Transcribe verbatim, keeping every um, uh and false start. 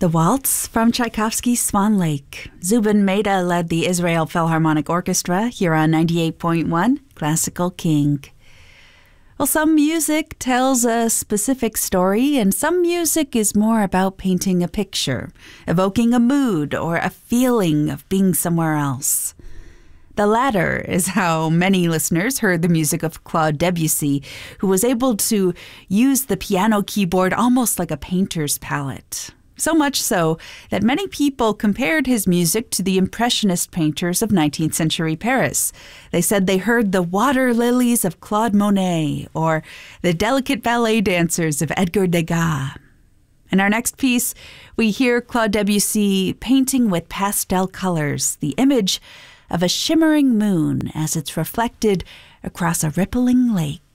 The Waltz from Tchaikovsky's Swan Lake. Zubin Mehta led the Israel Philharmonic Orchestra here on ninety-eight point one Classical King. Well, some music tells a specific story, and some music is more about painting a picture, evoking a mood or a feeling of being somewhere else. The latter is how many listeners heard the music of Claude Debussy, who was able to use the piano keyboard almost like a painter's palette. So much so that many people compared his music to the Impressionist painters of nineteenth century Paris. They said they heard the water lilies of Claude Monet or the delicate ballet dancers of Edgar Degas. In our next piece, we hear Claude Debussy painting with pastel colors the image of a shimmering moon as it's reflected across a rippling lake.